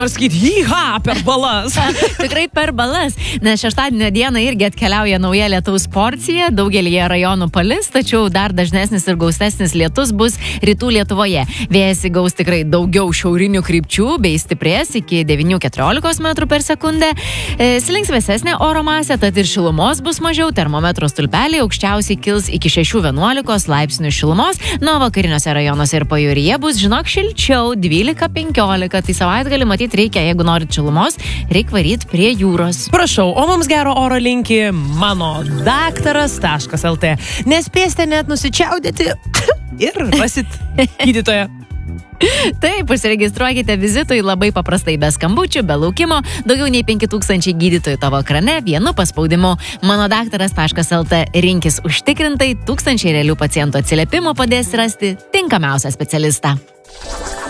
Sakyti, jyha, per balas. Tikrai per balas, nes šeštadienio dieną irgi atkeliauja nauja lietaus porcija, daugelį rajonų palis, tačiau dar dažnesnis ir gausesnis lietus bus rytų Lietuvoje. Vėjas įgaus tikrai daugiau šiaurinių krypčių bei stiprės iki 9-14 metrų per sekundę. Slinks vėsesnė oro masė, tad ir šilumos bus mažiau, termometro stulpeliai aukščiausiai kils iki 6-11 laipsnių šilumos, nuo vakariniuose rajonuose ir pajūryje bus, žinok, šilčiau 12-15, tai savaitgalį matyti reikia, jeigu norit šilumos, reikia varyti prie jūros. Prašau, o mums gero oro linki mano daktaras.lt. Nespėsite net nusičiaudėti ir rasit gydytoją. Taip, užsiregistruokite vizitui labai paprastai, be skambučių, be laukimo, daugiau nei 5000 gydytojų tavo ekrane, vienu paspaudimu. Mano daktaras.lt rinkis užtikrintai, 1000 realių pacientų atsiliepimų padės rasti tinkamiausią specialistą.